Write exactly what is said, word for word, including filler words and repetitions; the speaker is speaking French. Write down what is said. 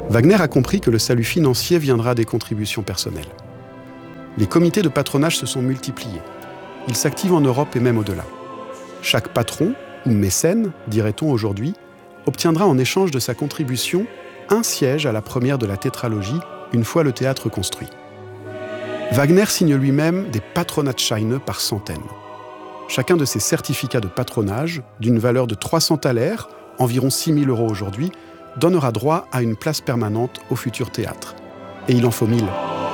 Wagner a compris que le salut financier viendra des contributions personnelles. Les comités de patronage se sont multipliés. Ils s'activent en Europe et même au-delà. Chaque patron, ou mécène, dirait-on aujourd'hui, obtiendra en échange de sa contribution un siège à la première de la tétralogie, une fois le théâtre construit. Wagner signe lui-même des Patronatsscheine par centaines. Chacun de ces certificats de patronage, d'une valeur de trois cents thalers, environ six mille euros aujourd'hui, donnera droit à une place permanente au futur théâtre. Et il en faut mille.